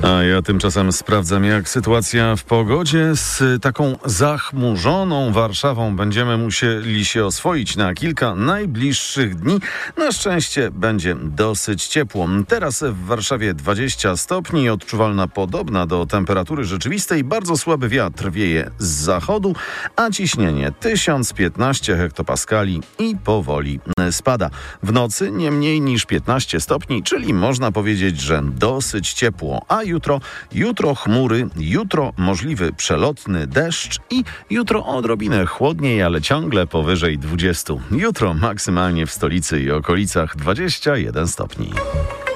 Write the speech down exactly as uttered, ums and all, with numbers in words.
A ja tymczasem sprawdzam, jak sytuacja w pogodzie. Z taką zachmurzoną Warszawą będziemy musieli się oswoić na kilka najbliższych dni. Na szczęście będzie dosyć ciepło. Teraz w Warszawie dwadzieścia stopni, odczuwalna podobna do temperatury rzeczywistej. Bardzo słaby wiatr wieje z zachodu, a ciśnienie tysiąc piętnaście hektopaskali i powoli spada. W nocy nie mniej niż piętnaście stopni, czyli można powiedzieć, że dosyć ciepło. A jutro, jutro chmury, jutro możliwy przelotny deszcz i jutro odrobinę chłodniej, ale ciągle powyżej dwudziestu. Jutro maksymalnie w stolicy i okolicach dwadzieścia jeden stopni.